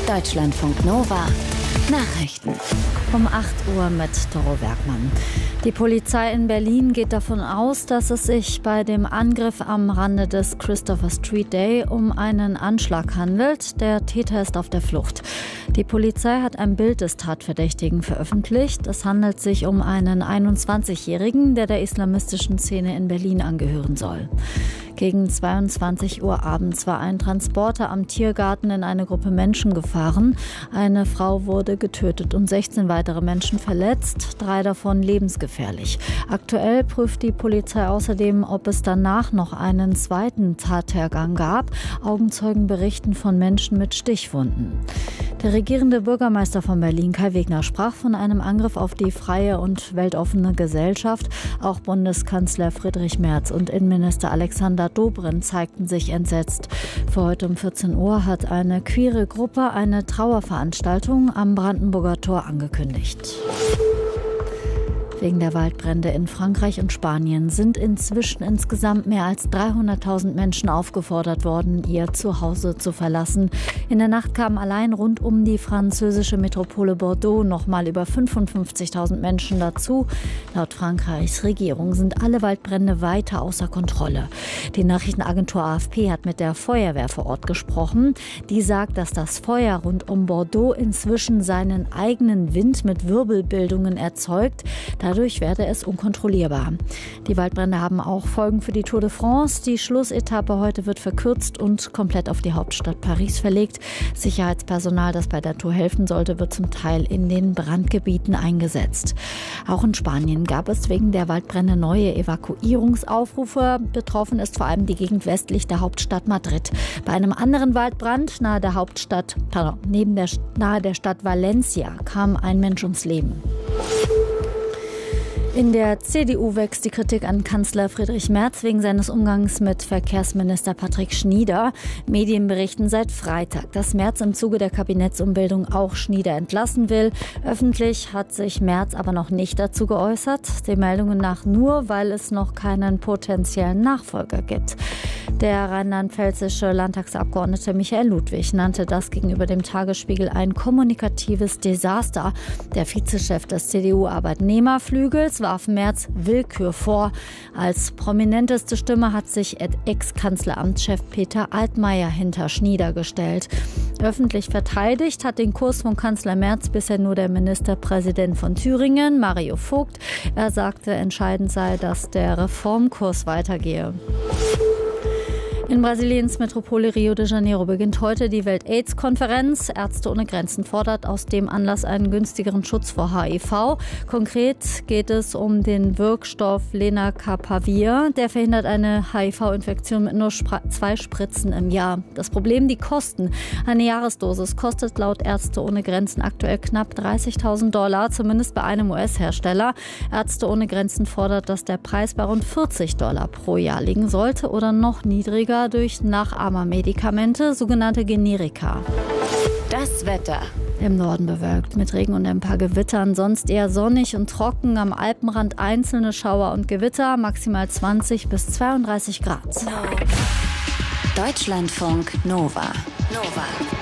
Deutschlandfunk Nova Nachrichten. Um 8 Uhr mit Doro Bergmann. Die Polizei in Berlin geht davon aus, dass es sich bei dem Angriff am Rande des Christopher Street Day um einen Anschlag handelt. Der Täter ist auf der Flucht. Die Polizei hat ein Bild des Tatverdächtigen veröffentlicht. Es handelt sich um einen 21-Jährigen, der islamistischen Szene in Berlin angehören soll. Gegen 22 Uhr abends war ein Transporter am Tiergarten in eine Gruppe Menschen gefahren. Eine Frau wurde getötet und 16 weitere Menschen verletzt, 3 davon lebensgefährlich. Aktuell prüft die Polizei außerdem, ob es danach noch einen zweiten Tathergang gab. Augenzeugen berichten von Menschen mit Stichwunden. Der regierende Bürgermeister von Berlin, Kai Wegner, sprach von einem Angriff auf die freie und weltoffene Gesellschaft. Auch Bundeskanzler Friedrich Merz und Innenminister Alexander Dobrindt zeigten sich entsetzt. Für heute um 14 Uhr hat eine queere Gruppe eine Trauerveranstaltung am Brandenburger Tor angekündigt. Wegen der Waldbrände in Frankreich und Spanien sind inzwischen insgesamt mehr als 300.000 Menschen aufgefordert worden, ihr Zuhause zu verlassen. In der Nacht kamen allein rund um die französische Metropole Bordeaux noch mal über 55.000 Menschen dazu. Laut Frankreichs Regierung sind alle Waldbrände weiter außer Kontrolle. Die Nachrichtenagentur AFP hat mit der Feuerwehr vor Ort gesprochen. Die sagt, dass das Feuer rund um Bordeaux inzwischen seinen eigenen Wind mit Wirbelbildungen erzeugt. Dadurch werde es unkontrollierbar. Die Waldbrände haben auch Folgen für die Tour de France. Die Schlussetappe heute wird verkürzt und komplett auf die Hauptstadt Paris verlegt. Sicherheitspersonal, das bei der Tour helfen sollte, wird zum Teil in den Brandgebieten eingesetzt. Auch in Spanien gab es wegen der Waldbrände neue Evakuierungsaufrufe. Betroffen ist vor allem die Gegend westlich der Hauptstadt Madrid. Bei einem anderen Waldbrand nahe der Stadt Valencia kam ein Mensch ums Leben. In der CDU wächst die Kritik an Kanzler Friedrich Merz wegen seines Umgangs mit Verkehrsminister Patrick Schnieder. Medien berichten seit Freitag, dass Merz im Zuge der Kabinettsumbildung auch Schnieder entlassen will. Öffentlich hat sich Merz aber noch nicht dazu geäußert. Den Meldungen nach nur, weil es noch keinen potenziellen Nachfolger gibt. Der rheinland-pfälzische Landtagsabgeordnete Michael Ludwig nannte das gegenüber dem Tagesspiegel ein kommunikatives Desaster. Der Vizechef des CDU-Arbeitnehmerflügels warf Merz Willkür vor. Als prominenteste Stimme hat sich Ex-Kanzleramtschef Peter Altmaier hinter Schnieder gestellt. Öffentlich verteidigt hat den Kurs von Kanzler Merz bisher nur der Ministerpräsident von Thüringen, Mario Vogt. Er sagte, entscheidend sei, dass der Reformkurs weitergehe. In Brasiliens Metropole Rio de Janeiro beginnt heute die Welt-AIDS-Konferenz. Ärzte ohne Grenzen fordert aus dem Anlass einen günstigeren Schutz vor HIV. Konkret geht es um den Wirkstoff Lenacapavir. Der verhindert eine HIV-Infektion mit nur 2 Spritzen im Jahr. Das Problem, die Kosten. Eine Jahresdosis kostet laut Ärzte ohne Grenzen aktuell knapp $30.000, zumindest bei einem US-Hersteller. Ärzte ohne Grenzen fordert, dass der Preis bei rund $40 pro Jahr liegen sollte oder noch niedriger durch Nachahmermedikamente, sogenannte Generika. Das Wetter. Im Norden bewölkt mit Regen und ein paar Gewittern, sonst eher sonnig und trocken, am Alpenrand einzelne Schauer und Gewitter, maximal 20 bis 32 Grad. Deutschlandfunk Nova.